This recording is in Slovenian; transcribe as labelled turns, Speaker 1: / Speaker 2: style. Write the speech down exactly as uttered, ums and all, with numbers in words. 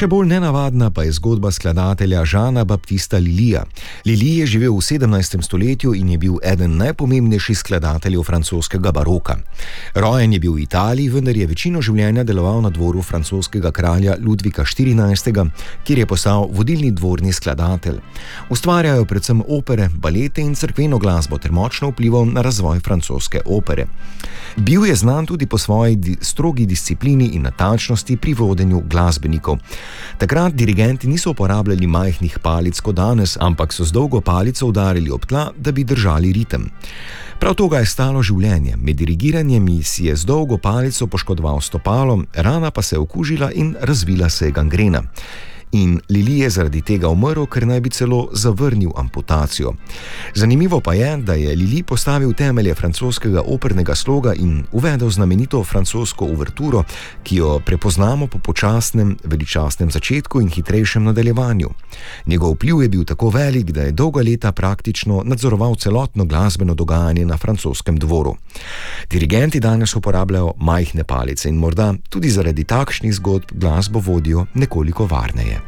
Speaker 1: Še bolj nenavadna pa je zgodba skladatelja Jeana Baptista Lullyja. Lully je živel v sedemnajstem stoletju in je bil eden najpomembnejših skladateljev francoskega baroka. Rojen je bil v Italiji, vendar je večino življenja deloval na dvoru francoskega kralja Ludvika štirinajstega, kjer je postal vodilni dvorni skladatelj. Ustvarjajo predvsem opere, balete in cerkveno glasbo ter močno vplival na razvoj francoske opere. Bil je znan tudi po svoji di- strogi disciplini in natančnosti pri vodenju glasbenikov. Takrat dirigenti niso uporabljali majhnih palic kot danes, ampak so z dolgo palico udarili ob tla, da bi držali ritem. Prav to ga je stalo življenje. Med dirigiranjem si je z dolgo palico poškodoval stopalo, rana pa se je okužila in razvila se je gangrena. In Lully je zaradi tega umrl, ker naj bi celo zavrnil amputacijo. Zanimivo pa je, da je Lully postavil temelje francoskega opernega sloga in uvedel znamenito francosko uverturo, ki jo prepoznamo po počasnem, veličastnem začetku in hitrejšem nadaljevanju. Njegov vpliv je bil tako velik, da je dolga leta praktično nadzoroval celotno glasbeno dogajanje na francoskem dvoru. Dirigenti danes uporabljajo majhne palice in morda tudi zaradi takšnih zgodb glasbo vodijo nekoliko varneje.